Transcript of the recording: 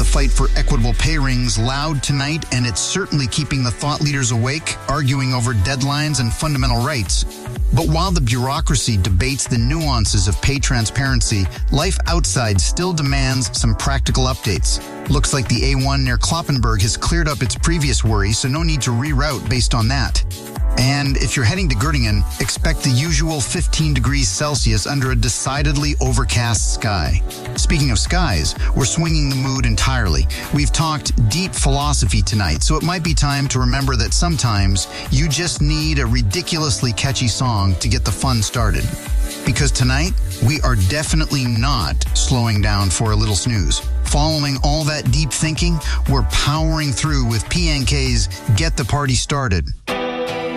the fight for equitable pay rings loud tonight, and it's certainly keeping the thought leaders awake, arguing over deadlines and fundamental rights. But while the bureaucracy debates the nuances of pay transparency, life outside still demands some practical updates. Looks like the A1 near Kloppenburg has cleared up its previous worry, so no need to reroute based on that. And if you're heading to Göttingen, expect the usual 15 degrees Celsius under a decidedly overcast sky. Speaking of skies, we're swinging the mood entirely. We've talked deep philosophy tonight, so it might be time to remember that sometimes you just need a ridiculously catchy song to get the fun started. Because tonight, we are definitely not slowing down for a little snooze. Following all that deep thinking, we're powering through with PNK's Get the Party Started.